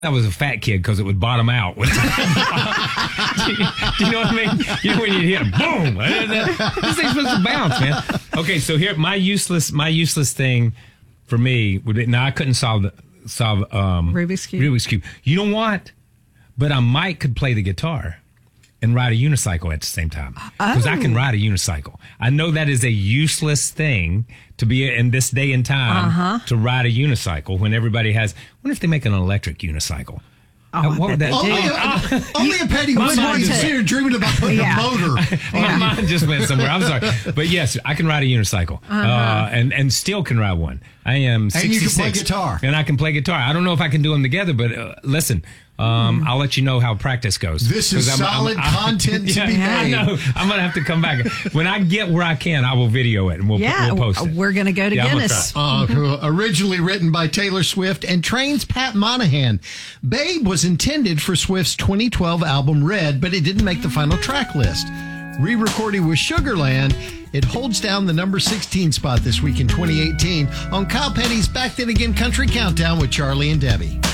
I was a fat kid because it would bottom out. Do you know what I mean? You know when you hit boom, this thing's supposed to bounce, man. Okay, so here my useless thing for me would be, now I couldn't solve Rubik's Cube. You know what? But I could play the guitar and ride a unicycle at the same time, because I can ride a unicycle. I know that is a useless thing to be in this day and time to ride a unicycle when everybody has. I wonder if they make an electric unicycle. What would that Only a petty would consider dreaming about putting a motor. My mind just went somewhere. I'm sorry. But yes, I can ride a unicycle and still can ride one. I am 66. And you can play guitar. And I can play guitar. I don't know if I can do them together, but listen, I'll let you know how practice goes. This is solid content to be made. I know. I'm going to have to come back. When I get where I can, I will video it and we'll post it. We're going to go to Guinness. Originally written by Taylor Swift and trains Pat Monahan. Babe was intended for Swift's 2012 album Red, but it didn't make the final track list. Re-recording with Sugarland, it holds down the number 16 spot this week in 2018 on Kyle Petty's Back Then Again Country Countdown with Charlie and Debbie.